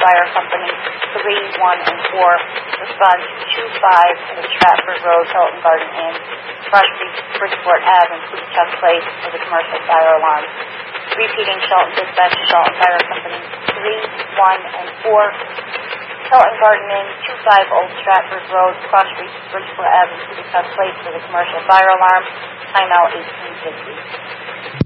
Fire Company 3, 1, and 4 respond to 2-5 in Stratford Road, Hilton Garden Inn, Crosby, Bridgeport Ave, and Putchuk Place for the commercial fire alarm. Repeating, Shelton Dispatch, Shelton Fire Company 3, 1, and 4, Hilton Garden Inn, 25 Old Stratford Road, Cross Street, Bridgeport Avenue, Putchuk Place for the commercial fire alarm. Timeout 1850.